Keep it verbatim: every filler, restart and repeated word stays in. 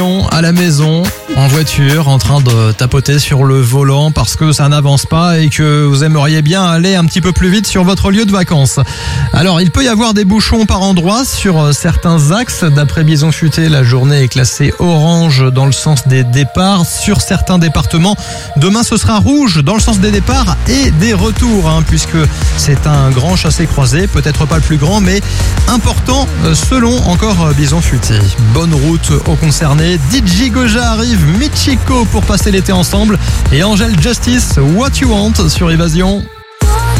À la maison, en voiture, en train de tapoter sur le volant parce que ça n'avance pas et que vous aimeriez bien aller un petit peu plus vite sur votre lieu de vacances. Alors, il peut y avoir des bouchons par endroits sur certains axes. D'après Bison Futé, la journée est classée orange dans le sens des départs sur certains départements. Demain, ce sera rouge dans le sens des départs et des retours, hein, puisque c'est un grand chassé-croisé, peut-être pas le plus grand, mais important selon encore Bison Futé. Bonne route aux concernés. D J Goja arrive, Michiko pour passer l'été ensemble et Angel Justice, What You Want sur Évasion.